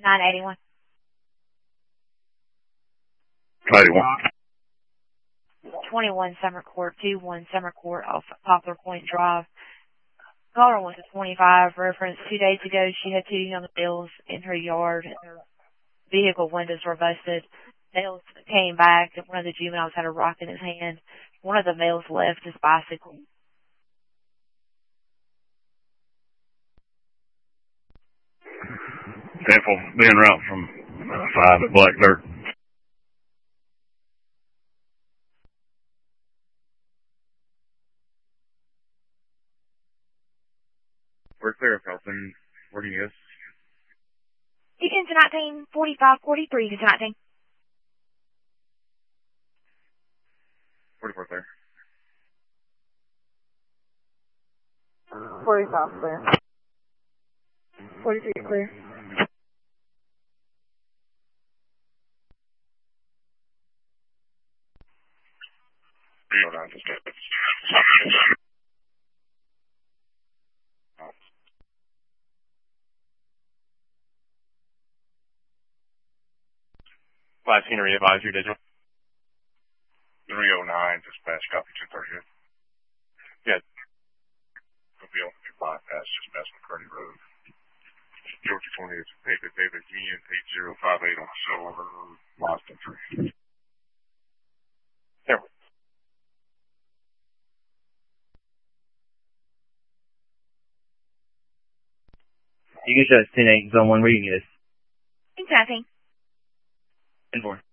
981. 81. 21 Summer Court, 21 Summer Court off Poplar Point Drive. Caller was a 25 reference. 2 days ago, she had 2 young males in her yard and her vehicle windows were busted. Males came back and one of the juveniles had a rock in his hand. One of the males left his bicycle. Careful being route from 5 at Black Dirt. We're clear of Felton. Where do you guess? You can to 19, 45, 43, you can to 19. 44 clear. 45 clear. 43 clear. Last scenery advisory digital. 309, dispatch, copy 238. Yeah. It'll be on the bypass, just past McCurdy Road. Georgia 20 is David Union 8058 on Silver, Boston 3. There. You can show us 10-8 zone 1. Where you can get us? You can to 19. 10-4.